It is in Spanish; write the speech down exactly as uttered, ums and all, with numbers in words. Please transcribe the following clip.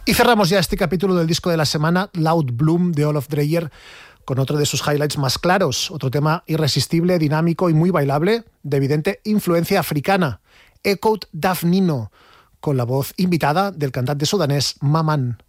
Y cerramos ya este capítulo del disco de la semana, Loud Bloom de Olof Dreyer, con otro de sus highlights más claros, otro tema irresistible, dinámico y muy bailable, de evidente influencia africana, Echoed Daf Nino, con la voz invitada del cantante sudanés Maman.